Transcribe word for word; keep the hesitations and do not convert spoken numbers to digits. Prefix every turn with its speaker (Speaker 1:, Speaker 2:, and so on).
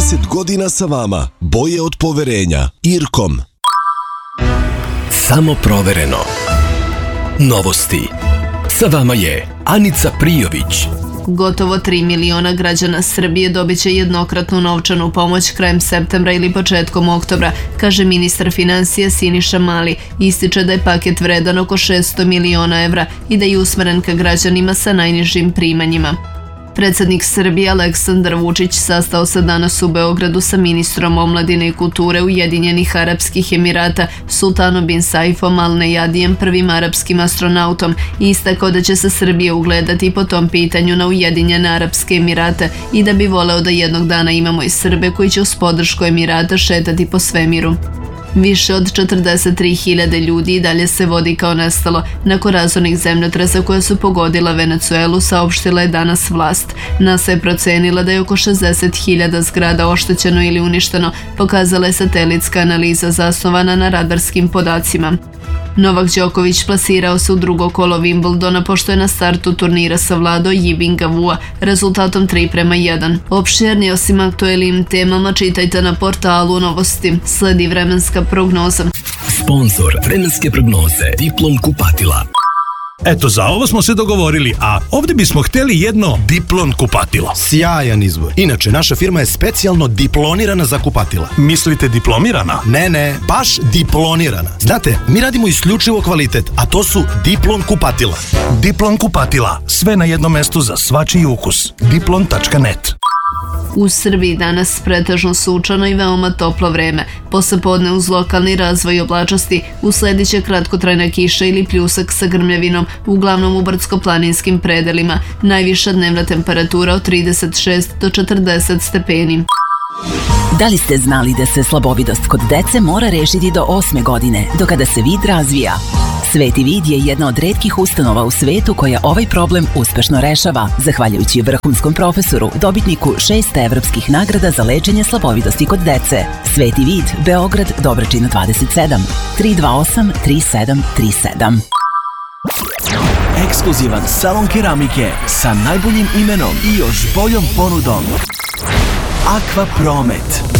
Speaker 1: trideset godina sa vama. Boje od poverenja. Irkom.
Speaker 2: Samo provereno. Novosti. Sa vama je Anica Prijović.
Speaker 3: Gotovo tri miliona građana Srbije dobit će jednokratnu novčanu pomoć krajem septembra ili početkom oktobra, kaže ministar finansija Siniša Mali. Ističe da je paket vredan oko šesto miliona evra i da je usmeren ka građanima sa najnižim primanjima. Predsednik Srbije Aleksandar Vučić sastao se danas u Beogradu sa ministrom omladine i kulture Ujedinjenih Arapskih Emirata Sultanom bin Saifom Al Neyadijem, prvim arapskim astronautom, i istakao da će se Srbija ugledati po tom pitanju na Ujedinjene Arapske Emirate i da bi voleo da jednog dana imamo i Srbe koji će uz podršku Emirata šetati po svemiru. Više od četrdeset tri hiljade ljudi i dalje se vodi kao nestalo nakon razornih zemljotresa koja su pogodila Venecuelu, saopštila je danas vlast. NASA je procenila da je oko šezdeset hiljada zgrada oštećeno ili uništeno, pokazala je satelitska analiza zasnovana na radarskim podacima. Novak Đoković plasirao se u drugo kolo Wimbledona pošto je na startu turnira savladao Yibinga Vua rezultatom tri prema jedan. Opširnije osim aktuelnim temama čitajte na portalu Novosti. Sledi vremenska prognoza.
Speaker 2: Sponzor vremenske prognoze Diplom kupatila.
Speaker 4: Eto, za ovo smo se dogovorili, a ovdje bismo htjeli jedno Diplon kupatilo.
Speaker 5: Sjajan izbor. Inače, naša firma je specijalno diplonirana za kupatila.
Speaker 4: Mislite diplomirana?
Speaker 5: Ne, ne, baš diplonirana. Znate, mi radimo isključivo kvalitet, a to su Diplon kupatila.
Speaker 4: Diplon kupatila, sve na jednom mestu za svačiji ukus. diplon tačka net.
Speaker 3: U Srbiji danas pretežno sunčano i veoma toplo vreme. Poslepodne uz lokalni razvoj oblačnosti usledit će kratkotrajna kiša ili pljusak sa grmljavinom, uglavnom u brdsko-planinskim predelima. Najviša dnevna temperatura od trideset šest do četrdeset stepeni.
Speaker 6: Da li ste znali da se slabovidost kod dece mora rešiti do osme godine, do kada se vid razvija? Sveti vid je jedna od retkih ustanova u svetu koja ovaj problem uspešno rešava, zahvaljujući vrhunskom profesoru, dobitniku šest evropskih nagrada za lečenje slabovidosti kod dece. Sveti vid, Beograd, Dobračina dvadeset sedam, tri dva osam tri sedam tri sedam.
Speaker 7: Ekskluzivan salon keramike sa najboljim imenom i još boljom ponudom. Aqua Promet.